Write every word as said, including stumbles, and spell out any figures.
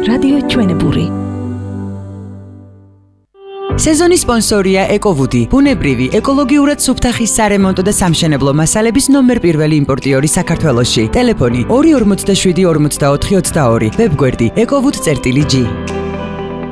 რადიო ჩვენებური. სეზონის სპონსორია ეკოვუდი, ბუნებრივი, ეკოლოგიურად სუფთა ხის სარემონტო და სამშენებლო მასალების ნომერ პირველი იმპორტიორი საქართველოში. ტელეფონი ორი ორმოცდაშვიდი ორმოცდაოთხი ოცდაორი, ვებგვერდი ეკოვუდ წერტილი ჯი.